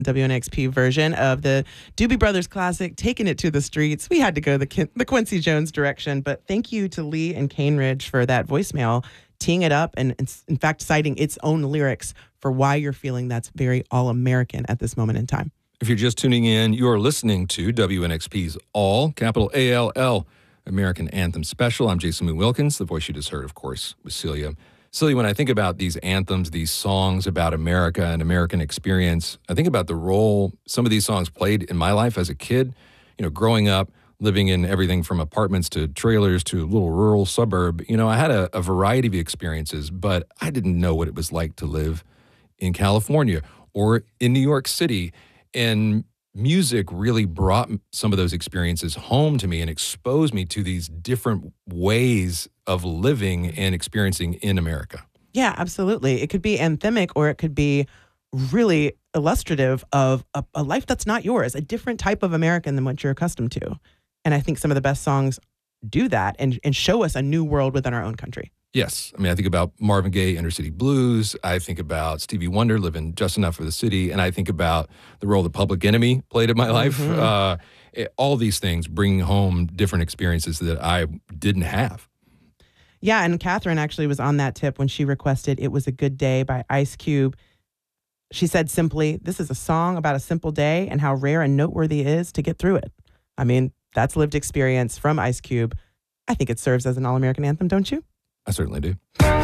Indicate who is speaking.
Speaker 1: WNXP version of the Doobie Brothers classic, Taking It to the Streets. We had to go the Quincy Jones direction, but thank you to Lee and Cane Ridge for that voicemail, teeing it up and in fact citing its own lyrics for why you're feeling that's very all-American at this moment in time.
Speaker 2: If you're just tuning in, you are listening to WNXP's All, capital ALL, American Anthem Special. I'm Jason Moon Wilkins. The voice you just heard, of course, was Celia. Celia, when I think about these anthems, these songs about America and American experience, I think about the role some of these songs played in my life as a kid. You know, growing up, living in everything from apartments to trailers to a little rural suburb, you know, I had a variety of experiences, but I didn't know what it was like to live in California or in New York City. And music really brought some of those experiences home to me and exposed me to these different ways of living and experiencing in America.
Speaker 1: Yeah, absolutely. It could be anthemic or it could be really illustrative of a life that's not yours, a different type of American than what you're accustomed to. And I think some of the best songs do that and show us a new world within our own country.
Speaker 2: Yes. I mean, I think about Marvin Gaye, Inner City Blues. I think about Stevie Wonder, Living Just Enough for the City. And I think about the role the Public Enemy played in my life. All these things bring home different experiences that I didn't have.
Speaker 1: Yeah, and Catherine actually was on that tip when she requested It Was a Good Day by Ice Cube. She said simply, this is a song about a simple day and how rare and noteworthy it is to get through it. I mean, that's lived experience from Ice Cube. I think it serves as an all-American anthem, don't you?
Speaker 2: I certainly do.